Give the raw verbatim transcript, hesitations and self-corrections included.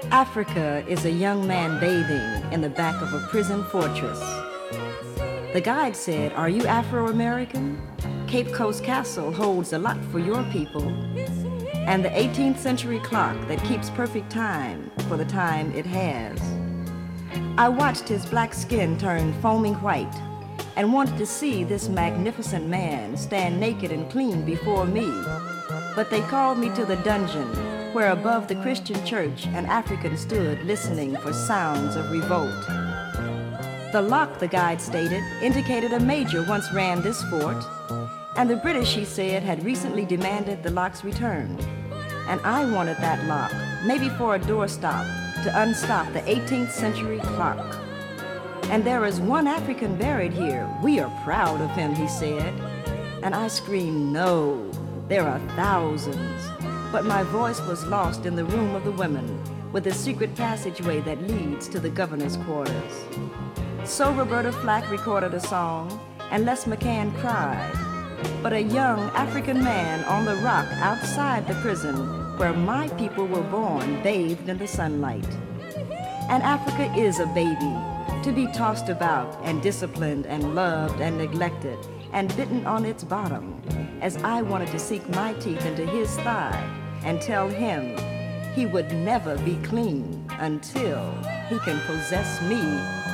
Africa is a young man bathing in the back of a prison fortress. The guide said, "Are you Afro-American? Cape Coast Castle holds a lot for your people." And the eighteenth century clock that keeps perfect time for the time it has. I watched his black skin turn foaming white and wanted to see this magnificent man stand naked and clean before me. But they called me to the dungeon where above the Christian church an African stood listening for sounds of revolt. The lock, the guide stated, indicated a major once ran this fort, and the British, he said, had recently demanded the lock's return. And I wanted that lock, maybe for a doorstop, to unstop the eighteenth century clock. "And there is one African buried here. We are proud of him," he said. And I screamed, "No, there are thousands." But my voice was lost in the room of the women, with the secret passageway that leads to the governor's quarters. So Roberta Flack recorded a song, and Les McCann cried. But a young African man on the rock outside the prison where my people were born bathed in the sunlight. And Africa is a baby, to be tossed about and disciplined and loved and neglected and bitten on its bottom, as I wanted to sink my teeth into his thigh and tell him he would never be clean until he can possess me